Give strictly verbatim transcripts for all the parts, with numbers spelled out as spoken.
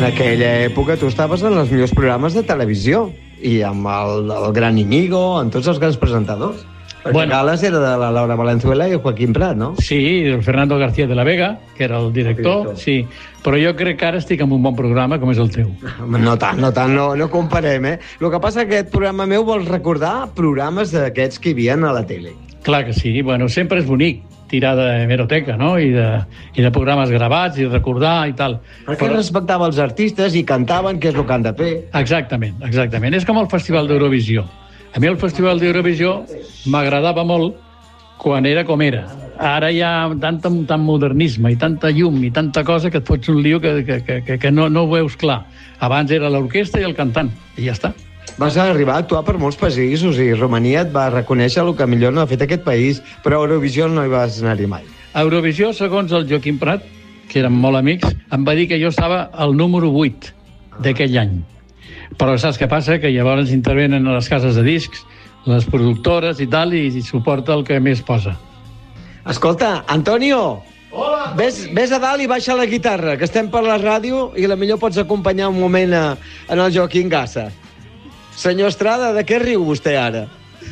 en aquella època tu estaves en els millors programes de televisió i amb el, el gran Íñigo, en tots els grans presentadors. Perquè bueno, Gales era de la Laura Valenzuela i el Joaquim Prat, no? Sí, el Fernando García de la Vega, que era el director, el director. Sí. Però jo crec que ara estic en un bon programa com és el teu. No tant, no tant, no, no comparem, eh? El que passa és que aquest programa meu vol recordar programes d'aquests que hi havia a la tele. Clar que sí, bueno, sempre és bonic tirar d'hemeroteca, no? I de, i de programes gravats i recordar i tal. Perquè Però... respectava els artistes i cantaven, que és el que han de fer. Exactament, exactament. És com el Festival d'Eurovisió. A mi el Festival d'Eurovisió m'agradava molt quan era com era. Ara hi ha tant, tant modernisme i tanta llum i tanta cosa que et fots un lío que, que, que, que no, no ho veus clar. Abans era l'orquestra i el cantant, i ja està. Vas arribar a actuar per molts països i Romania et va reconèixer el que millor no ha fet aquest país, però a Eurovisió no hi vas anar-hi mai. A Eurovisió, segons el Joaquim Prat, que érem molt amics, em va dir que jo estava al número vuit d'aquell any. Però saps què passa? Que llavors intervenen a les cases de discs, les productores i tal, i, i suporta el que més posa. Escolta, Antonio, hola, ves, ves a dalt i baixa la guitarra, que estem per la ràdio i la millor pots acompanyar un moment a, a el Joaquim Gassa. Senyor Estrada, de què riu vostè ara?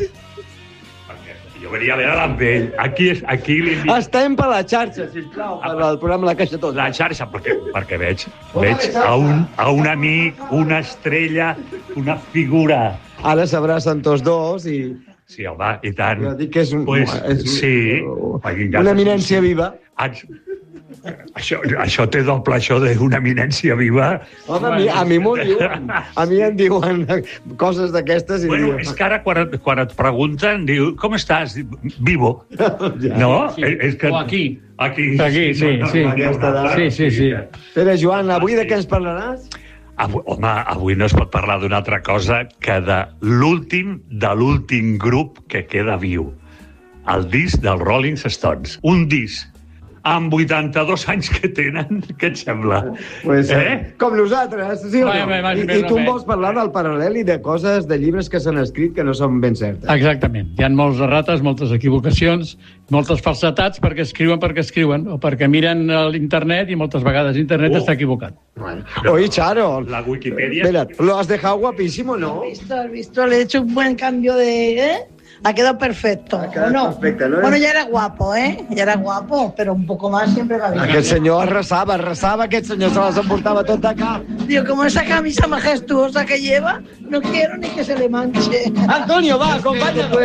Jo venia a veure amb ell. Aquí, aquí li... Estem per la xarxa, sisplau, per al programa La Caixa Tot. La xarxa, perquè, perquè veig, veig a un, a un amic, una estrella, una figura. Ara s'abracen tots dos i... Sí, home, i tant. Jo dic que és, un, pues, és sí, una eminència viva. Això, això té doble, això d'una eminència viva. Home, a mi, a mi m'ho diuen. A mi em diuen coses d'aquestes. I bueno, diuen... és que ara quan et, quan et pregunten, diu, com estàs? Vivo. Ja. No? Sí. És que... O aquí. Aquí. Aquí, sí, sí. Sí, sí, sí. Pere Joan, avui de què ens parlaràs? Avui, home, avui no es pot parlar d'una altra cosa que de l'últim, de l'últim grup que queda viu. El disc dels Rolling Stones. Un disc amb vuitanta-dos anys que tenen, què et sembla? Pues, eh? Com nosaltres, sí o no? Va, va, va, I, I tu em vols parlar del paral·lel i de coses, de llibres que s'han escrit que no són ben certes. Exactament. Hi ha molts errates, moltes equivocacions, moltes falsetats perquè escriuen perquè escriuen, o perquè miren l'internet i moltes vegades l'internet oh. està equivocat. Bueno. Oye, Charo, la Wikipedia... Espera, ¿lo has dejado guapísimo, no? Has visto, has visto, le he hecho un buen cambio de... ¿eh? Ha quedado perfecto. Ha quedado bueno, perfecto, ¿no? Bueno, ya era guapo, ¿eh? Ya era guapo, pero un poco más siempre va bien. Aquest senyor arrasava, arrasava, aquest senyor se les emportava tot de cap. Digo, como esa camisa majestuosa que lleva, no quiero ni que se le manche. Antonio, va, acompáñame.